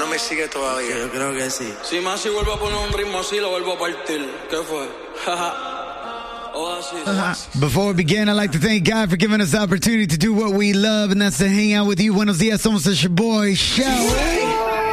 me sigue todavía. Yo creo que sí. Si más si vuelvo a poner un ritmo así, lo vuelvo a partir. ¿Qué fue? Before we begin, I'd like to thank God for giving us the opportunity to do what we love, and that's to hang out with you. Buenos dias, somos your boy, Show.